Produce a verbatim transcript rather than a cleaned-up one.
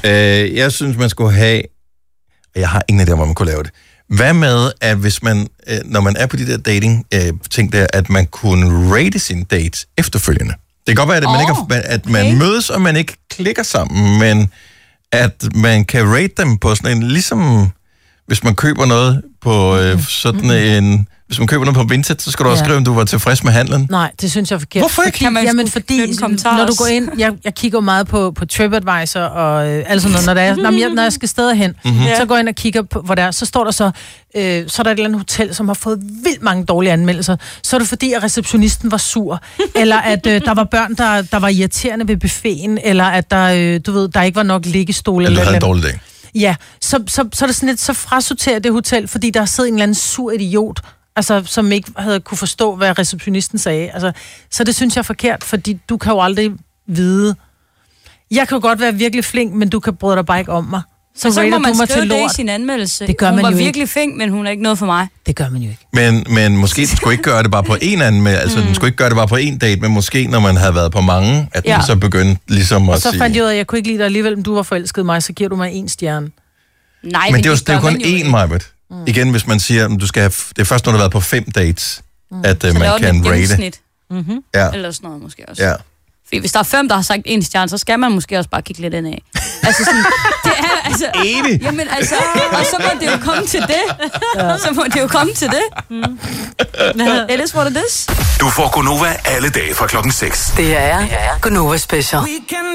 Øh, jeg synes, man skulle have... Jeg har ingen idé om, hvor man kunne lave det. Hvad med, at hvis man, øh, når man er på de der dating-ting øh, der, at man kunne rate sin date efterfølgende. Det kan godt være, at man, oh, ikke, at man okay. mødes, og man ikke klikker sammen, men at man kan rate dem på sådan en, ligesom hvis man køber noget på øh, sådan en... Hvis man køber noget på Vinted, så skal du også ja. skrive, om du var tilfreds med handlen. Nej, det synes jeg er forkert. Hvorfor ikke? Fordi, jamen, fordi når du går ind... Jeg, jeg kigger meget på, på TripAdvisor og øh, alt sådan noget. Når, der er, når, jeg, når jeg skal steder hen, mm-hmm. så går jeg ind og kigger på, hvor der er. Så står der så... Øh, så er der et eller andet hotel, som har fået vildt mange dårlige anmeldelser. Så er det fordi, at receptionisten var sur. Eller at øh, der var børn, der, der var irriterende ved buffeten. Eller at der, øh, du ved, der ikke var nok liggestole. Eller du havde en dårlig dag. Ja, så, så, så er det sådan lidt... Så frasorterer det hotel, fordi der sidder en eller anden sur idiot... Altså, som ikke havde kunne forstå, hvad receptionisten sagde. Altså, så det synes jeg er forkert, fordi du kan jo aldrig vide. Jeg kan jo godt være virkelig flink, men du kan bryde dig bare ikke om mig. Så, så må man skrive det i sin anmeldelse. Det gør hun man var jo virkelig ikke. flink, men hun er ikke noget for mig. Det gør man jo ikke. Men, men måske den skulle ikke gøre det bare på en anden, med, altså mm. den skulle ikke gøre det bare på en date, men måske når man havde været på mange, at ja. den så begyndte ligesom at og så sige... fandt jeg ud af, at jeg kunne ikke lide dig alligevel, om du var forelsket i mig, så giver du mig en stjerne. Nej, men, men det, det, det er jo kun én, Majbert. Mm. Igen, hvis man siger, at du skal have, det er først, når du har været på fem dates, mm. at uh, man kan rate. Mm-hmm. Ja. Eller sådan noget måske også. Ja. Fordi hvis der er fem, der har sagt en stjerne, så skal man måske også bare kigge lidt ind af. Altså sådan, det er altså... Enig. Jamen altså, og så må det jo komme til det. Ja. Så må det jo komme til det. Mm. It is what it is. Du får Gonova alle dage fra klokken seks. Det er Gonova Special.